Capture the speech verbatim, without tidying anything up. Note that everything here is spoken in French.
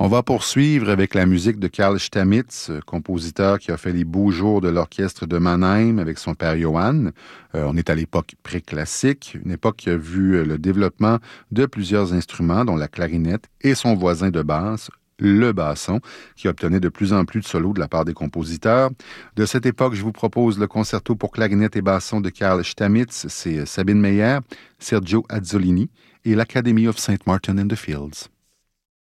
On va poursuivre avec la musique de Carl Stamitz, compositeur qui a fait les beaux jours de l'orchestre de Mannheim avec son père Johann. Euh, on est à l'époque pré-classique, une époque qui a vu le développement de plusieurs instruments, dont la clarinette et son voisin de basse, le basson, qui obtenait de plus en plus de solos de la part des compositeurs. De cette époque, je vous propose le concerto pour clarinette et basson de Carl Stamitz, c'est Sabine Meyer, Sergio Azzolini et l'Academy of Saint Martin in the Fields.